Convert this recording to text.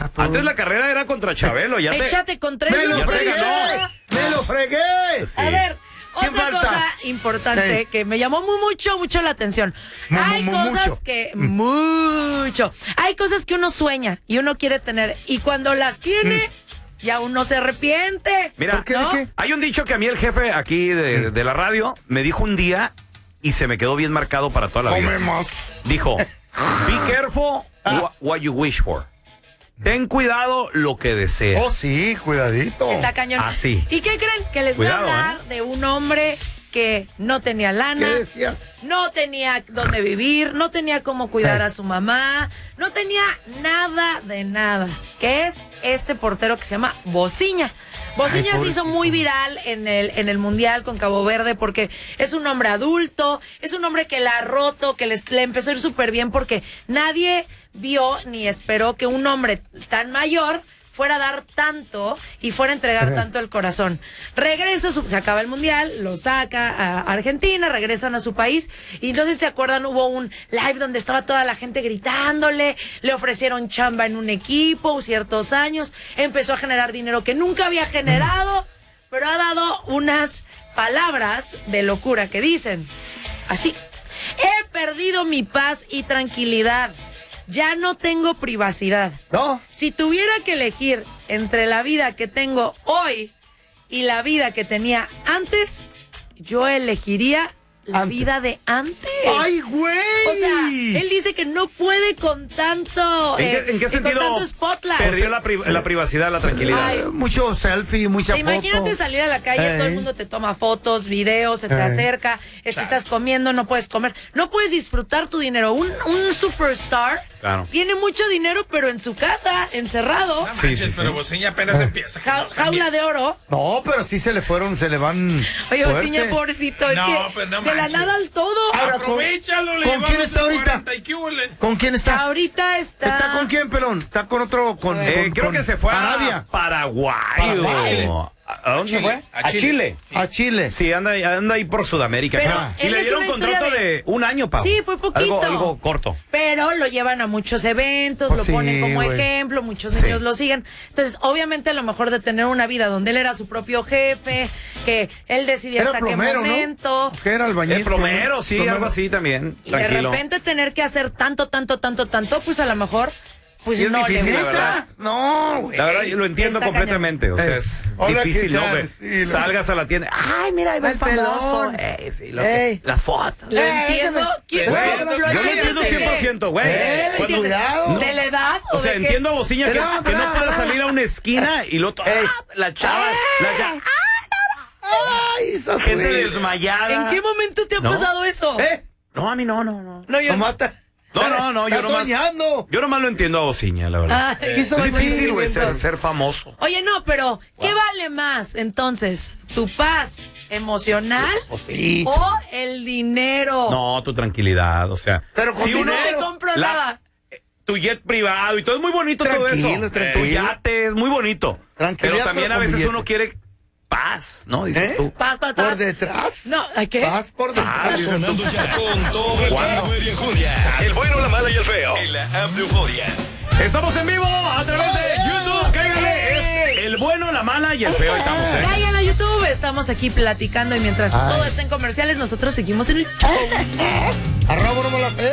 Antes la carrera era contra Chabelo. Échate con 3 ¡Me lo minutos. fregué! ¡Me lo fregué! Sí. A ver, ¿Quién otra falta? cosa importante que me llamó mucho la atención. Hay cosas mucho. que... Mucho. Hay cosas que uno sueña y uno quiere tener. Y cuando las tiene, ya uno se arrepiente. Mira, ¿Por qué? ¿no? ¿De qué? hay un dicho que a mí el jefe aquí de la radio me dijo un día y se me quedó bien marcado para toda la vida. Come más. Dijo, be careful what you wish for. Ten cuidado lo que deseas. Oh, sí, cuidadito. Está cañón. Ah, sí. ¿Y qué creen? Que les Cuidado, voy a hablar de un hombre que no tenía ¿Qué lana, decías? no tenía dónde vivir, no tenía cómo cuidar a su mamá, no tenía nada de nada. Que es este portero que se llama Bociña. Bociña se hizo muy viral en el Mundial con Cabo Verde porque es un hombre adulto, es un hombre que la ha roto, que le empezó a ir súper bien porque nadie vio ni esperó que un hombre tan mayor fuera a dar tanto y fuera a entregar tanto el corazón. Regresa, se acaba el Mundial, lo saca a Argentina, regresan a su país y no sé si se acuerdan, hubo un live donde estaba toda la gente gritándole, le ofrecieron chamba en un equipo, ciertos años, empezó a generar dinero que nunca había generado, pero ha dado unas palabras de locura que dicen así: he perdido mi paz y tranquilidad. Ya no tengo privacidad. ¿No? Si tuviera que elegir entre la vida que tengo hoy y la vida que tenía antes, yo elegiría la Antes. vida de antes. ¡Ay, güey! O sea, él dice que no puede con tanto... ¿En qué sentido con tanto spotlight. perdió la privacidad, la tranquilidad? Ay, Mucho selfie, mucha o sea, foto. imagínate salir a la calle, todo el mundo te toma fotos, videos, se te acerca, estás comiendo, no puedes comer, no puedes disfrutar tu dinero. Un superstar Claro. tiene mucho dinero, pero en su casa, encerrado, No Sí, manches, sí, sí. pero Bociña apenas empieza. jaula de oro. No, pero sí se le van. Oye, fuerte. Bociña, pobrecito, es No, que pues no de la manches. nada al todo. Ahora, Aprovechalo, le ¿con quién llevamos está el ahorita? 40 y qué huele. ¿Con quién está? Ahorita ¿Está con quién, pelón? ¿Está con otro? Creo que se fue Arabia. a Paraguay. Paraguay. ¿A dónde se fue? A Chile. Chile. A Chile. Sí, anda ahí por Sudamérica. Pero creo. Y él le es dieron una contrato historia de un año, Pau. Sí, fue poquito. Algo corto. Pero lo llevan a muchos eventos, Pues lo sí, ponen como güey. ejemplo, muchos Sí. niños lo siguen. Entonces, obviamente, a lo mejor de tener una vida donde él era su propio jefe, que él decidía Era hasta plomero, qué momento. ¿no? ¿Qué era albañil? El plomero, sí, Plomero. algo así también. Y de Tranquilo. repente tener que hacer tanto, pues a lo mejor, pues Sí es no difícil, le la gusta. verdad. No, güey. La verdad, yo lo entiendo Está completamente. O sea, es Hola, difícil, ¿qué ¿no? tal? Que Sí, salgas a la tienda. Ay, mira, ahí va el El famoso. pelón. Sí, Las fotos. Lo entiendo. ¿Quién Güey, no? yo lo entiendo de qué? 100%, güey. Cuando- cuidado. ¿De la edad? O sea, de qué? entiendo a Bociña que No, no no, puede no. salir a una esquina y luego la chava, Ay, esa gente suegra. desmayada. ¿En qué momento te ha ¿No? pasado eso? No, a mí no. No, yo... Nomás está- No, yo está nomás. soñando. Yo nomás lo entiendo a Bociña, la verdad. Ay, Hizo Es difícil, güey, movimiento. ser famoso. Oye, no, pero ¿qué vale más entonces? ¿Tu paz emocional Sí. o el dinero? No, tu tranquilidad, o sea. Pero con si uno No te dinero. compro la- nada. tu jet privado y todo es muy bonito todo eso. Tranquilo. Tu yate es muy bonito. Tranquilidad, Pero también pero a con veces billete. uno quiere paz, ¿no? Dices ¿Eh? tú. Paz. ¿Por detrás? No, ¿a qué? Vas por detrás. Sonando ya con todo el ¿Cuándo? poder y Euforia. El bueno, la mala y el feo. En la app de Euforia. Estamos en vivo a través de YouTube. Cáigale, es el bueno, la mala y el feo. Ahí estamos, ¿eh? Caigan a YouTube, estamos aquí platicando y mientras Ay. todo está en comerciales, nosotros seguimos en el show. Arroba, no me la fe.